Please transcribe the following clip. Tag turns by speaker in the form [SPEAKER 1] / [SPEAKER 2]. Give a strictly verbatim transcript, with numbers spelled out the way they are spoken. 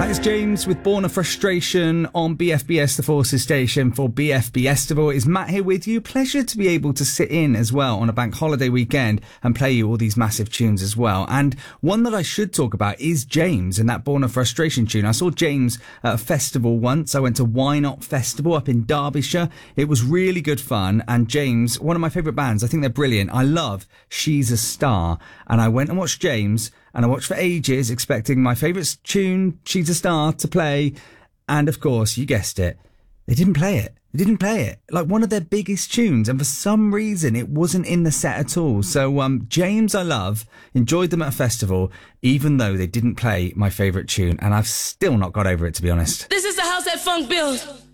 [SPEAKER 1] That's James with Born of Frustration on B F B S, the Forces station for B F B Estival. It's Matt here with you. Pleasure to be able to sit in as well on a bank holiday weekend and play you all these massive tunes as well. And one that I should talk about is James and that Born of Frustration tune. I saw James at a festival once. I went to Why Not Festival up in Derbyshire. It was really good fun. And James, one of my favourite bands, I think they're brilliant. I love She's a Star. And I went and watched James. And I watched for ages, expecting my favourite tune, She's a Star, to play. And of course, you guessed it, they didn't play it. They didn't play it. Like one of their biggest tunes. And for some reason, it wasn't in the set at all. So, um, James, I love, enjoyed them at a festival, even though they didn't play my favourite tune. And I've still not got over it, to be honest.
[SPEAKER 2] This is the house that funk built.